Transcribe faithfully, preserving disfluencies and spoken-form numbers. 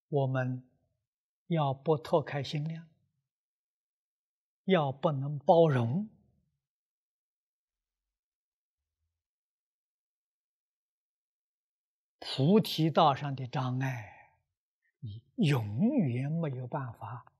我们要不拓开心量，要不能包容，菩提道上的障碍，你永远没有办法